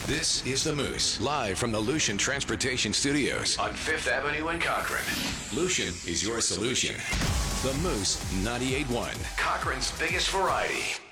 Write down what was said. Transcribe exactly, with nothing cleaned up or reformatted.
This is The Moose, live from the Lucian Transportation Studios on Fifth Avenue in Cochrane. Lucian is your solution. The Moose ninety-eight point one, Cochrane's biggest variety.